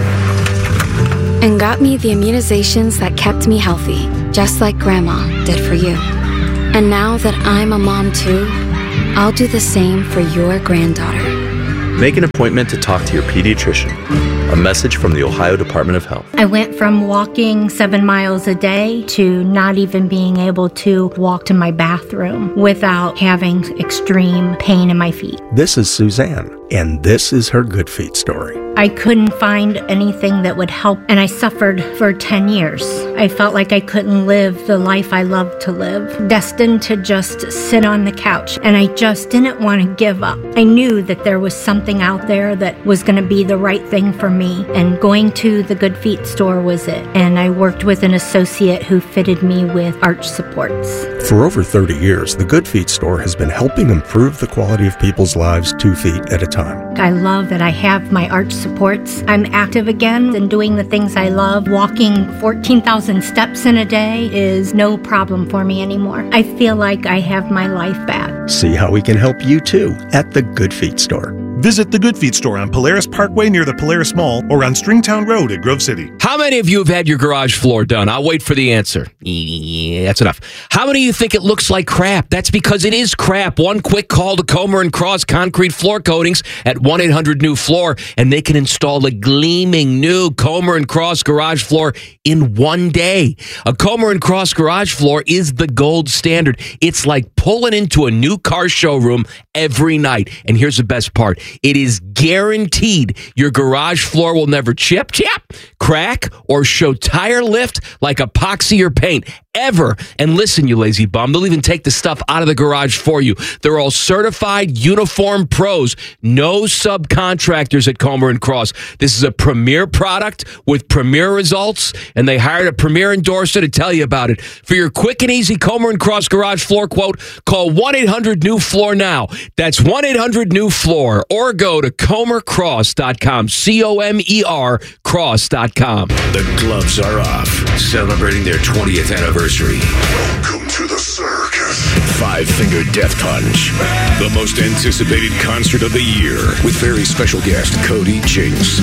and got me the immunizations that kept me healthy, just like Grandma did for you. And now that I'm a mom too, I'll do the same for your granddaughter.
Make an appointment to talk to your pediatrician. A message from the Ohio Department of Health.
I went from walking 7 miles a day to not even being able to walk to my bathroom without having extreme pain in my feet.
This is Suzanne, and this is her Good Feet story.
I couldn't find anything that would help, and I suffered for 10 years. I felt like I couldn't live the life I loved to live, destined to just sit on the couch, and I just didn't want to give up. I knew that there was something out there that was going to be the right thing for me, and going to the Good Feet store was it. And I worked with an associate who fitted me with arch supports.
For over 30 years, the Good Feet store has been helping improve the quality of people's lives 2 feet at a time.
I love that I have my arch supports. I'm active again and doing the things I love. Walking 14,000 steps in a day is no problem for me anymore. I feel like I have my life back.
See how we can help you too at the Good Feet store.
Visit the Good Feet store on Polaris Parkway near the Polaris Mall or on Stringtown Road at Grove City.
How many of you have had your garage floor done? I'll wait for the answer. Yeah, that's enough. How many of you think it looks like crap? That's because it is crap. One quick call to Comer & Cross Concrete Floor Coatings at 1-800-NEW-FLOOR, and they can install a gleaming new Comer & Cross garage floor in 1 day. A Comer & Cross garage floor is the gold standard. It's like pulling into a new car showroom every night. And here's the best part. It is guaranteed your garage floor will never chip, crack, or show tire lift like epoxy or paint ever. And listen, you lazy bum, they'll even take the stuff out of the garage for you. They're all certified uniform pros. No subcontractors at Comer & Cross. This is a premier product with premier results, and they hired a premier endorser to tell you about it. For your quick and easy Comer & Cross garage floor quote, call 1-800-NEW-FLOOR now. That's 1-800-NEW-FLOOR, or go to comercross.com, C-O-M-E-R cross.com.
The gloves are off, celebrating their 20th anniversary.
Welcome to the circus.
Five Finger Death Punch, the most anticipated concert of the year, with very special guest Cody Jinks.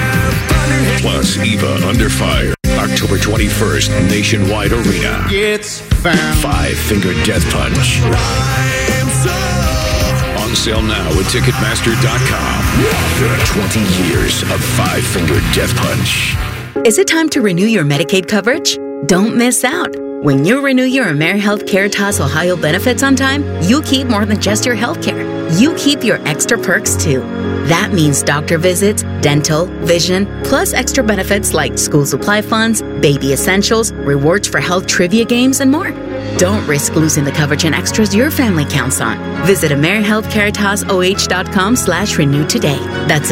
Plus Eva Under Fire, October 21st, Nationwide Arena.
It's found.
Five Finger Death Punch. On sale now at Ticketmaster.com. 20 years of Five Finger Death Punch.
Is it time to renew your Medicaid coverage? Don't miss out. When you renew your AmeriHealth Caritas Ohio benefits on time, you keep more than just your health care. You keep your extra perks too. That means doctor visits, dental, vision, plus extra benefits like school supply funds, baby essentials, rewards for health trivia games, and more. Don't risk losing the coverage and extras your family counts on. Visit AmeriHealthCaritasOH.com/renew today. That's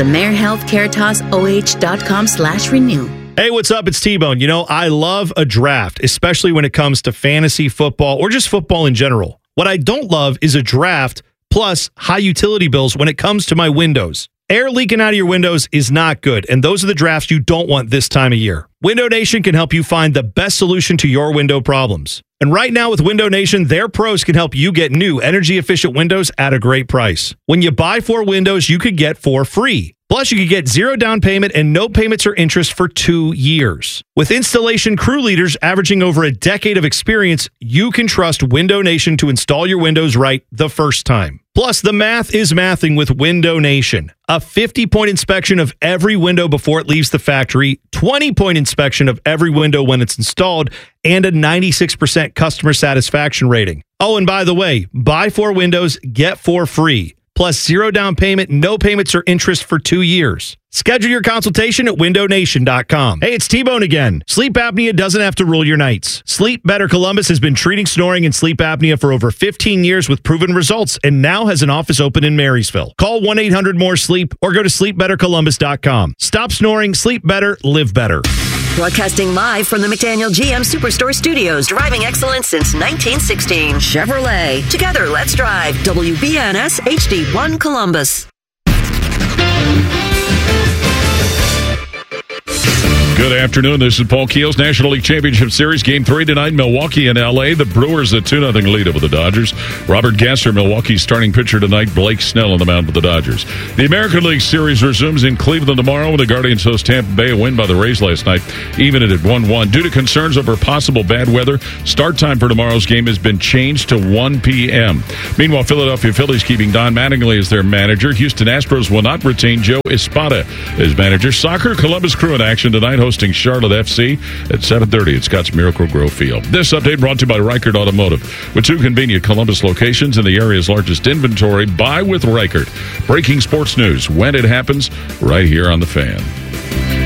AmeriHealthCaritasOH.com/renew.
Hey, what's up? It's T-Bone. You know, I love a draft, especially when it comes to fantasy football or just football in general. What I don't love is a draft plus high utility bills when it comes to my windows. Air leaking out of your windows is not good, and those are the drafts you don't want this time of year. Window Nation can help you find the best solution to your window problems. And right now with Window Nation, their pros can help you get new energy-efficient windows at a great price. When you buy 4 windows, you could get 4 free. Plus, you could get 0 down payment and no payments or interest for 2 years. With installation crew leaders averaging over a decade of experience, you can trust Window Nation to install your windows right the first time. Plus, the math is mathing with Window Nation. A 50-point inspection of every window before it leaves the factory, 20-point inspection of every window when it's installed, and a 96% customer satisfaction rating. Oh, and by the way, buy 4 windows, get 4 free. Plus 0 down payment, no payments or interest for 2 years. Schedule your consultation at windownation.com. Hey, it's T-Bone again. Sleep apnea doesn't have to rule your nights. Sleep Better Columbus has been treating snoring and sleep apnea for over 15 years with proven results and now has an office open in Marysville. Call 1-800-MORE-SLEEP or go to sleepbettercolumbus.com. Stop snoring, sleep better, live better.
Broadcasting live from the McDaniel GM Superstore Studios, driving excellence since 1916. Chevrolet. Together, let's drive. WBNS HD1 Columbus.
Good afternoon. This is Paul Keels, National League Championship Series, Game 3 tonight, Milwaukee and L.A. The Brewers a 2-0 lead over the Dodgers. Robert Gasser, Milwaukee's starting pitcher tonight. Blake Snell on the mound for the Dodgers. The American League Series resumes in Cleveland tomorrow when the Guardians host Tampa Bay. A win by the Rays last night, even at 1-1. Due to concerns over possible bad weather, start time for tomorrow's game has been changed to 1 p.m. Meanwhile, Philadelphia Phillies keeping Don Mattingly as their manager. Houston Astros will not retain Joe Espada as manager. Soccer, Columbus Crew in action tonight, hosting Charlotte FC at 7:30 at Scotts Miracle Grove Field. This update brought to you by Reichert Automotive. With 2 convenient Columbus locations in the area's largest inventory, buy with Reichert. Breaking sports news when it happens, right here on The Fan.